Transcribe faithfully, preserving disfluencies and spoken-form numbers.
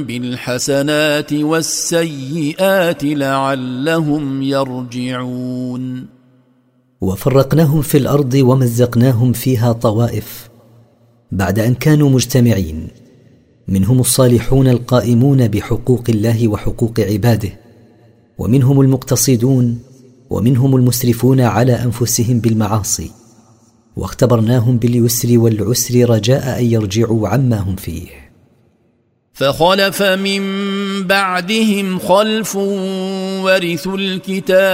بالحسنات والسيئات لعلهم يرجعون. وفرقناهم في الأرض ومزقناهم فيها طوائف بعد أن كانوا مجتمعين، منهم الصالحون القائمون بحقوق الله وحقوق عباده، ومنهم المقتصدون، ومنهم المسرفون على أنفسهم بالمعاصي، واختبرناهم باليسر والعسر رجاء أن يرجعوا عما هم فيه. فخلف من بعدهم خلف ورثوا الكتاب